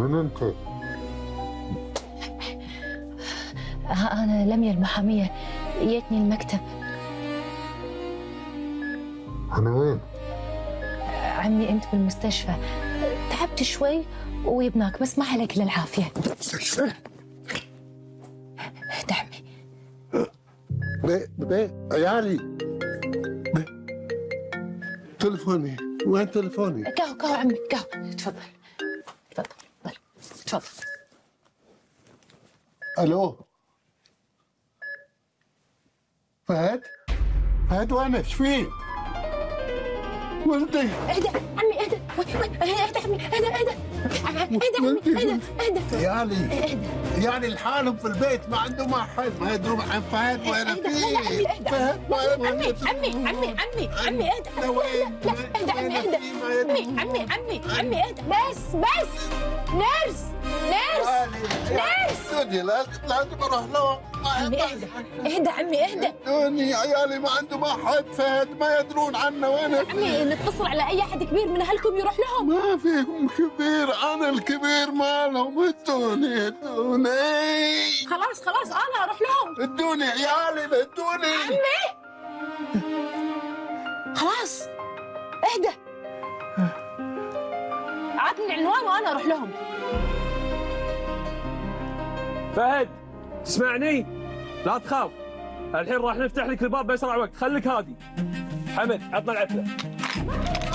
من انت؟ أنا لميا المحامية، جيتني المكتب. أنا وين؟ عمي أنت بالمستشفى، تعبت شوي ويبناك، بس ما عليك إلا العافية. مستشفى؟ اهدى عمي. عيالي تلفوني، وين تلفوني؟ قهوة عمي، قهوة. تفضل تفضل تفضل. الو فهد وين؟ ايش فيك؟ ولدي اهدى عمي، اهدى اهدى عمي، اهدى عيالي لحالهم في البيت، ما عندهم احد، ما يدرون عن فهد وين فيه. فهد وين؟ عمي اهدى. لا عمي اهدى. بس نيرس لازم اروح لهم. اهدى عمي اهدى. عيالي ما عندهم احد، فهد ما يدرون عنه وين. عمي نتصل على اي احد كبير من اهلكم يروح لهم. ما فيهم كبير، انا الكبير مالهم. ادوني خلاص انا اروح لهم. ادوني عيالي، ادوني عمي. خلاص اهدى، عطني العنوان وانا اروح لهم. فهد تسمعني؟ لا تخاف، الحين راح نفتح لك الباب بأسرع وقت، خليك هادي. حمد عطنا العتلة.